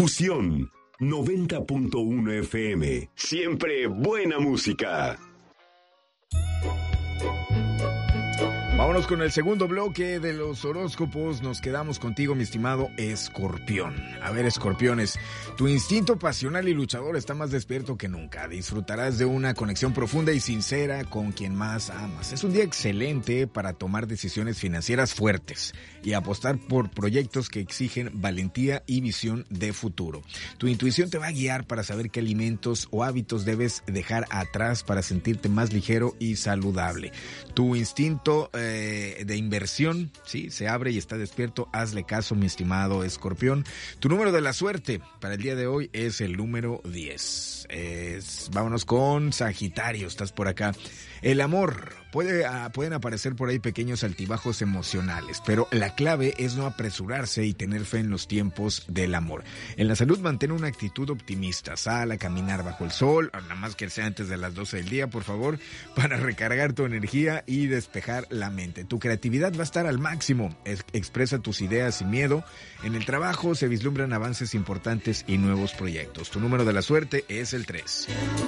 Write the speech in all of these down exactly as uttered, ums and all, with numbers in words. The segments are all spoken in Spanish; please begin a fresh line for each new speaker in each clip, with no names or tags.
Fusión noventa punto uno F M. Siempre buena música.
Vámonos con el segundo bloque de los horóscopos. Nos quedamos contigo, mi estimado Escorpión. A ver, Escorpiones, tu instinto pasional y luchador está más despierto que nunca. Disfrutarás de una conexión profunda y sincera con quien más amas. Es un día excelente para tomar decisiones financieras fuertes y apostar por proyectos que exigen valentía y visión de futuro. Tu intuición te va a guiar para saber qué alimentos o hábitos debes dejar atrás para sentirte más ligero y saludable. Tu instinto eh, de inversión, sí, se abre y está despierto. Hazle caso, mi estimado Escorpión. Tu número de la suerte para el día de hoy es el número diez. Es, vámonos con Sagitario, estás por acá. El amor. Puede, uh, pueden aparecer por ahí pequeños altibajos emocionales, pero la clave es no apresurarse y tener fe en los tiempos del amor. En la salud, mantén una actitud optimista. Sal a caminar bajo el sol, nada más que sea antes de las doce del día, por favor, para recargar tu energía y despejar la mente. Tu creatividad va a estar al máximo. Es, expresa tus ideas sin miedo. En el trabajo se vislumbran avances importantes y nuevos proyectos. Tu número de la suerte es el tres.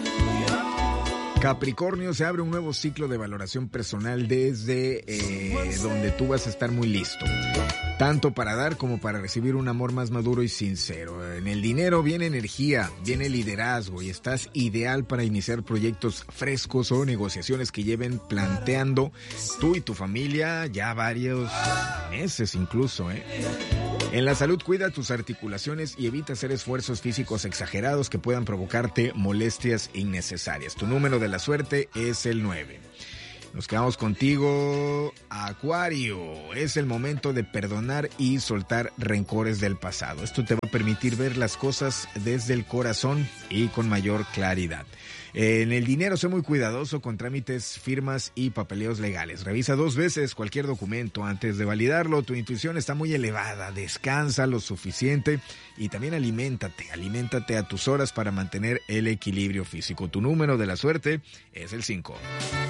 Capricornio, se abre un nuevo ciclo de valoración personal desde eh, donde tú vas a estar muy listo, tanto para dar como para recibir un amor más maduro y sincero. En el dinero viene energía, viene liderazgo y estás ideal para iniciar proyectos frescos o negociaciones que lleven planteando tú y tu familia ya varios meses incluso, ¿eh? En la salud, cuida tus articulaciones y evita hacer esfuerzos físicos exagerados que puedan provocarte molestias innecesarias. Tu número de la suerte es el nueve. Nos quedamos contigo, Acuario. Es el momento de perdonar y soltar rencores del pasado. Esto te va a permitir ver las cosas desde el corazón y con mayor claridad. En el dinero, sé muy cuidadoso con trámites, firmas y papeleos legales. Revisa dos veces cualquier documento antes de validarlo. Tu intuición está muy elevada. Descansa lo suficiente y también aliméntate. Aliméntate a tus horas para mantener el equilibrio físico. Tu número de la suerte es el cinco.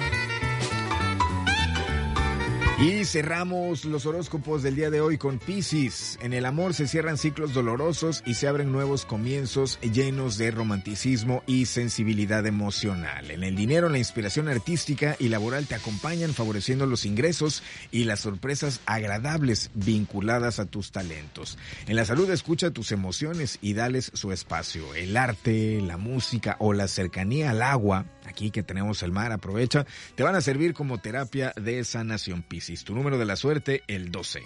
Y cerramos los horóscopos del día de hoy con Piscis. En el amor se cierran ciclos dolorosos y se abren nuevos comienzos llenos de romanticismo y sensibilidad emocional. En el dinero, la inspiración artística y laboral te acompañan, favoreciendo los ingresos y las sorpresas agradables vinculadas a tus talentos. En la salud, escucha tus emociones y dales su espacio. El arte, la música o la cercanía al agua, aquí que tenemos el mar, aprovecha, te van a servir como terapia de sanación. Piscis. Tu número de la suerte, el doce.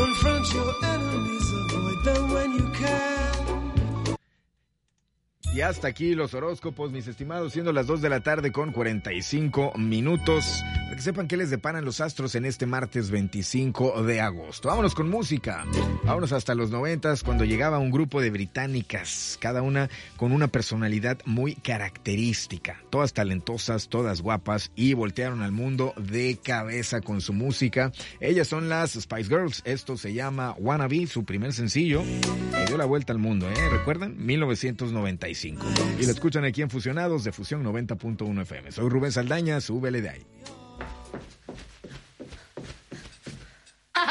Y hasta aquí los horóscopos, mis estimados, siendo las dos de la tarde con cuarenta y cinco minutos. Para que sepan qué les deparan los astros en este martes veinticinco de agosto. Vámonos con música. Vámonos hasta los noventas, cuando llegaba un grupo de británicas, cada una con una personalidad muy característica. Todas talentosas, todas guapas, y voltearon al mundo de cabeza con su música. Ellas son las Spice Girls. Esto se llama Wannabe, su primer sencillo, que dio la vuelta al mundo, ¿eh? ¿Recuerdan? mil novecientos noventa y cinco. Y lo escuchan aquí en Fusionados de Fusión noventa punto uno F M. Soy Rubén Saldaña, súbele de ahí.